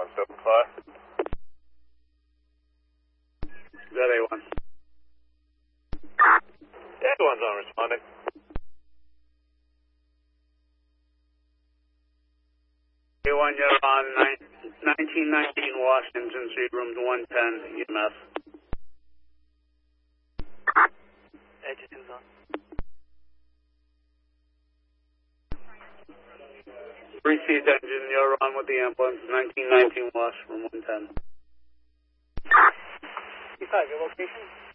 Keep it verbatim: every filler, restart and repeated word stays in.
one seven five. Is that A one? A one's on responding. A one, you're on nineteen nineteen Washington Street, room one ten, E M S. Edge two's on. Received engine, you're on with the ambulance, nineteen nineteen Wash, room one ten. E five, your location?